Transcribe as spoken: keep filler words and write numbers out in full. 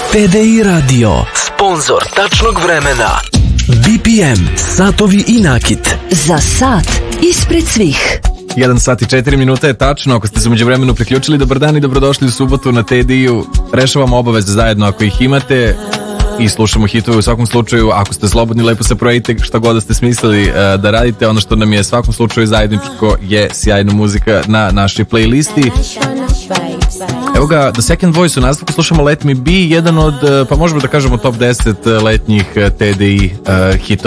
T D I Radio, sponsor tačnog vremena. B P M, satovi i nakit. Za sat ispred svih. jedan sat i četiri minute je tačno. Ako ste se među vremenu priključili, dobar dan i dobrodošli u subotu na T D I-u. Rešavamo obaveze zajedno ako ih imate i slušamo hitove u svakom slučaju. Ako ste slobodni, lepo se projite šta god da ste smislili uh, da radite. Ono što nam je svakom slučaju zajedničko je sjajna muzika na našoj playlisti. Evo ga, The Second Voice u nastavku slušamo Let Me Be, jedan od, pa možemo da kažemo top deset letnjih T D I uh, hitova.